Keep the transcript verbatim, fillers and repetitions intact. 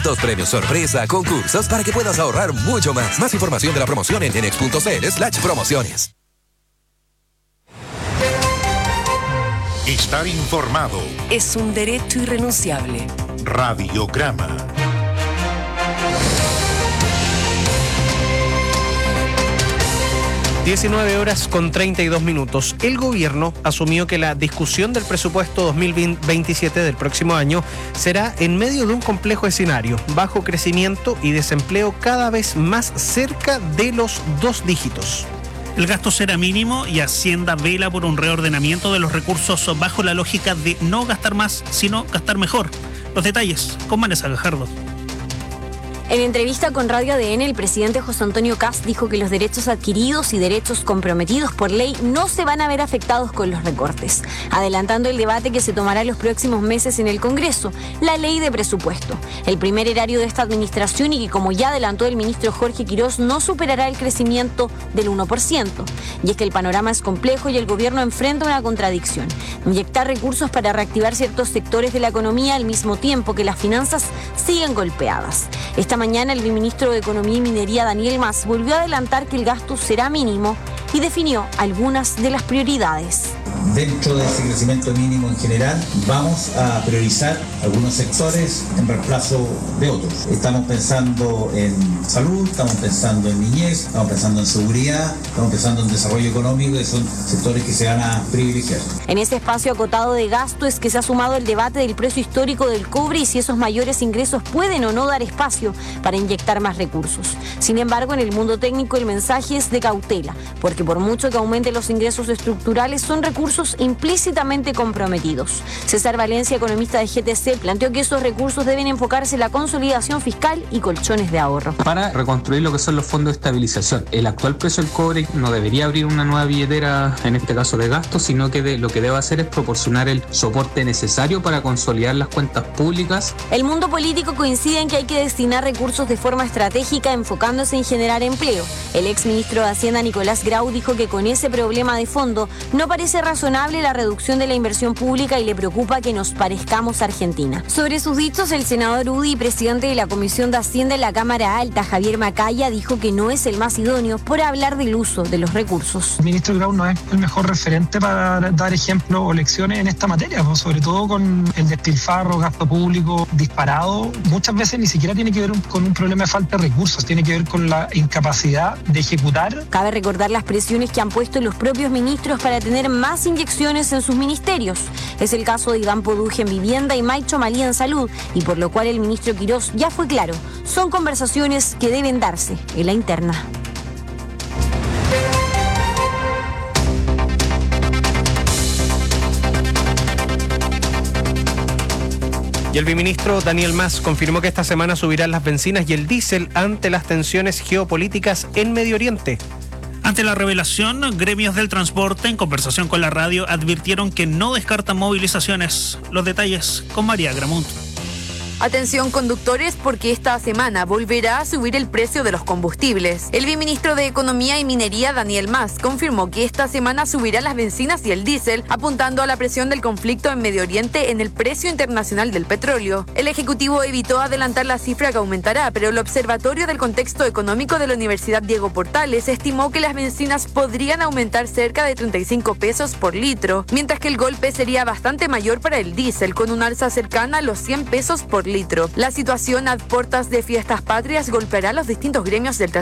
descuentos, premios sorpresa, concursos para que puedas ahorrar mucho más. Más información de la promoción en enex.cl slash promociones. Estar informado es un derecho irrenunciable. Radiograma. diecinueve horas con treinta y dos minutos. El gobierno asumió que la discusión del presupuesto dos mil veintisiete del próximo año será en medio de un complejo escenario, bajo crecimiento y desempleo cada vez más cerca de los dos dígitos. El gasto será mínimo y Hacienda vela por un reordenamiento de los recursos bajo la lógica de no gastar más, sino gastar mejor. Los detalles con Vanessa Gajardo. En entrevista con Radio A D N, el presidente José Antonio Kast dijo que los derechos adquiridos y derechos comprometidos por ley no se van a ver afectados con los recortes, adelantando el debate que se tomará en los próximos meses en el Congreso, la ley de presupuesto, el primer erario de esta administración y que, como ya adelantó el ministro Jorge Quirós, no superará el crecimiento del uno por ciento. Y es que el panorama es complejo y el gobierno enfrenta una contradicción: inyectar recursos para reactivar ciertos sectores de la economía al mismo tiempo que las finanzas siguen golpeadas. Esta mañana el viceministro de Economía y Minería, Daniel Mas, volvió a adelantar que el gasto será mínimo y definió algunas de las prioridades. Dentro de ese crecimiento mínimo en general, vamos a priorizar algunos sectores en reemplazo de otros. Estamos pensando en salud, estamos pensando en niñez, estamos pensando en seguridad, estamos pensando en desarrollo económico, que son sectores que se van a privilegiar. En ese espacio acotado de gasto es que se ha sumado el debate del precio histórico del cobre y si esos mayores ingresos pueden o no dar espacio para inyectar más recursos. Sin embargo, en el mundo técnico el mensaje es de cautela, porque por mucho que aumenten los ingresos estructurales, son recursos implícitamente comprometidos. César Valencia, economista de G T C, planteó que esos recursos deben enfocarse en la consolidación fiscal y colchones de ahorro. Para reconstruir lo que son los fondos de estabilización. El actual precio del cobre no debería abrir una nueva billetera, en este caso de gasto, sino que de, lo que debe hacer es proporcionar el soporte necesario para consolidar las cuentas públicas. El mundo político coincide en que hay que destinar recursos de forma estratégica, enfocándose en generar empleo. El exministro de Hacienda, Nicolás Grau, dijo que con ese problema de fondo no parece razonable la reducción de la inversión pública y le preocupa que nos parezcamos a Argentina. Sobre sus dichos, el senador Udi y presidente de la Comisión de Hacienda en la Cámara Alta, Javier Macaya, dijo que no es el más idóneo por hablar del uso de los recursos. El ministro Grau no es el mejor referente para dar ejemplo o lecciones en esta materia, pues, sobre todo con el despilfarro, gasto público disparado. Muchas veces ni siquiera tiene que ver con un problema de falta de recursos, tiene que ver con la incapacidad de ejecutar. Cabe recordar las presiones que han puesto los propios ministros para tener más inyecciones en sus ministerios. Es el caso de Iván Poduje en Vivienda y Maicho Malía en Salud, y por lo cual el ministro Quirós ya fue claro, son conversaciones que deben darse en la interna. Y el viceministro Daniel Mas confirmó que esta semana subirán las bencinas y el diésel ante las tensiones geopolíticas en Medio Oriente. Ante la revelación, gremios del transporte, en conversación con la radio, advirtieron que no descartan movilizaciones. Los detalles con María Gramunt. Atención conductores, porque esta semana volverá a subir el precio de los combustibles. El viceministro de Economía y Minería, Daniel Mas, confirmó que esta semana subirá las bencinas y el diésel, apuntando a la presión del conflicto en Medio Oriente en el precio internacional del petróleo. El Ejecutivo evitó adelantar la cifra que aumentará, pero el Observatorio del Contexto Económico de la Universidad Diego Portales estimó que las bencinas podrían aumentar cerca de treinta y cinco pesos por litro, mientras que el golpe sería bastante mayor para el diésel, con un alza cercana a los cien pesos por litro. La situación a puertas de fiestas patrias golpeará a los distintos gremios del transporte